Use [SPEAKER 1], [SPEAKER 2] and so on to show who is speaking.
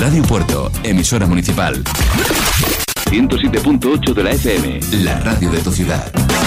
[SPEAKER 1] Radio Puerto, emisora municipal. 107.8 de la FM, la radio de tu ciudad.